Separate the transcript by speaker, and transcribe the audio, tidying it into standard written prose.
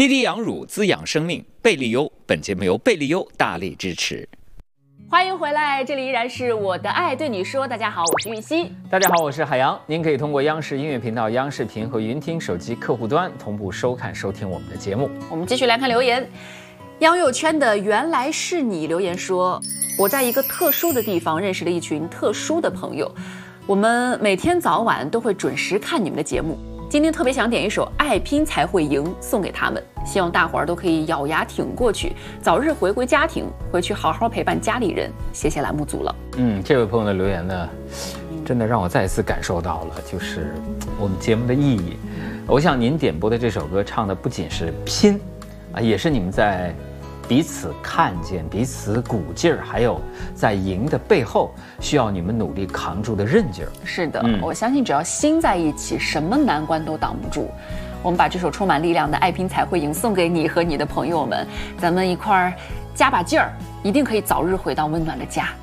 Speaker 1: 滴滴养乳滋养生命，贝利优。本节目由贝利优大力支持。
Speaker 2: 欢迎回来，这里依然是我的爱对你说。大家好，我是玉溪。
Speaker 3: 大家好，我是海洋。您可以通过央视音乐频道、央视频和云听手机客户端同步收看收听我们的节目。
Speaker 2: 我们继续来看留言。央友圈的原来是你留言说，我在一个特殊的地方认识了一群特殊的朋友，我们每天早晚都会准时看你们的节目。今天特别想点一首《爱拼才会赢》送给他们，希望大伙儿都可以咬牙挺过去，早日回归家庭，回去好好陪伴家里人。谢谢栏目组了。
Speaker 3: 这位朋友的留言呢，真的让我再一次感受到了就是我们节目的意义。我想您点播的这首歌唱的不仅是拼啊，也是你们在彼此看见、彼此鼓劲儿，还有在赢的背后需要你们努力扛住的韧劲儿。
Speaker 2: 是的，我相信只要心在一起，什么难关都挡不住。我们把这首充满力量的《爱拼才会赢》送给你和你的朋友们，咱们一块儿加把劲儿，一定可以早日回到温暖的家。